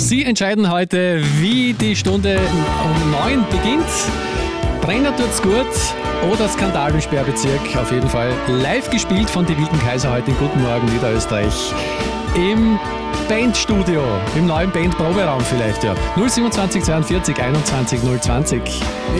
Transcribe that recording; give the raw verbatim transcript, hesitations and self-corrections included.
Sie entscheiden heute, wie die Stunde um neun beginnt. Brenner tut's gut oder Skandal im Sperrbezirk. Auf jeden Fall live gespielt von Die Wilden Kaiser heute in Guten Morgen Niederösterreich. Im Bandstudio, im neuen Bandproberaum vielleicht, ja. null siebenundzwanzig zweiundvierzig einundzwanzig null zwanzig.